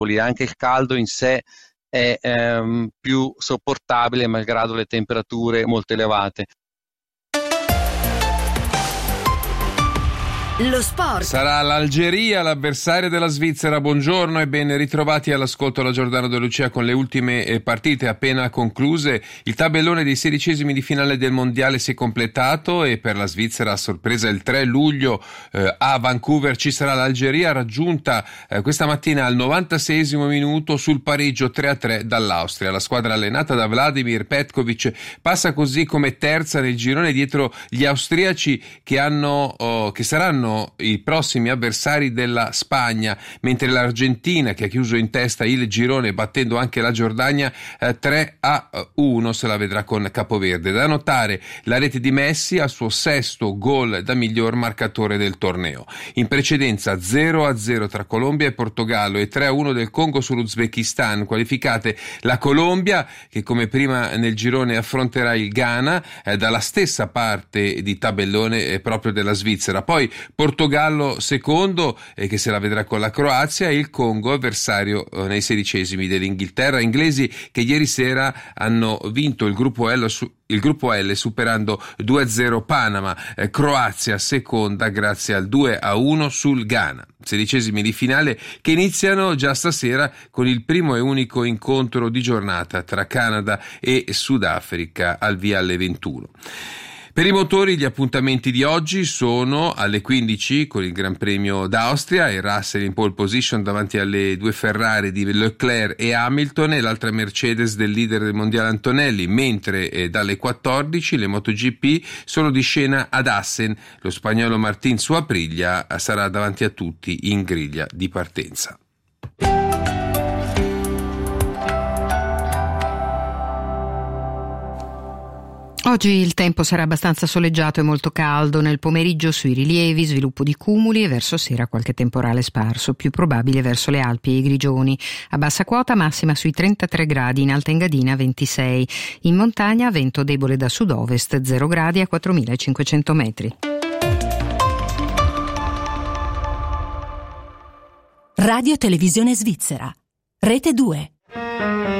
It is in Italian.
Anche il caldo in sé è più sopportabile malgrado le temperature molto elevate. Lo sport. Sarà l'Algeria l'avversaria della Svizzera. Buongiorno e ben ritrovati all'ascolto la Giordano De Lucia con le ultime partite appena concluse. Il tabellone dei 16esimi di finale del mondiale si è completato e per la Svizzera a sorpresa il 3 luglio a Vancouver ci sarà l'Algeria, raggiunta questa mattina al 96esimo minuto sul pareggio 3-3 dall'Austria. La squadra allenata da Vladimir Petkovic passa così come terza nel girone dietro gli austriaci che saranno i prossimi avversari della Spagna, mentre l'Argentina, che ha chiuso in testa il girone battendo anche la Giordania 3-1, se la vedrà con Capoverde. Da notare la rete di Messi al suo sesto gol da miglior marcatore del torneo. In precedenza 0-0 tra Colombia e Portogallo e 3-1 del Congo sull'Uzbekistan. Qualificate la Colombia, che come prima nel girone affronterà il Ghana dalla stessa parte di tabellone proprio della Svizzera. Poi Portogallo secondo, che se la vedrà con la Croazia, e il Congo avversario nei 16esimi dell'Inghilterra. Inglesi che ieri sera hanno vinto il gruppo L superando 2-0 Panama. Croazia seconda grazie al 2-1 sul Ghana. 16esimi di finale che iniziano già stasera con il primo e unico incontro di giornata tra Canada e Sudafrica al via alle 21. Per i motori gli appuntamenti di oggi sono alle 15 con il Gran Premio d'Austria e Russell in pole position davanti alle due Ferrari di Leclerc e Hamilton e l'altra Mercedes del leader del mondiale Antonelli, mentre dalle 14 le MotoGP sono di scena ad Assen. Lo spagnolo Martín su Aprilia sarà davanti a tutti in griglia di partenza. Oggi il tempo sarà abbastanza soleggiato e molto caldo, nel pomeriggio sui rilievi, sviluppo di cumuli e verso sera qualche temporale sparso, più probabile verso le Alpi e i Grigioni. A bassa quota massima sui 33 gradi, in Alta Engadina 26. In montagna vento debole da sud-ovest, 0 gradi a 4.500 metri. Radio Televisione Svizzera. Rete 2.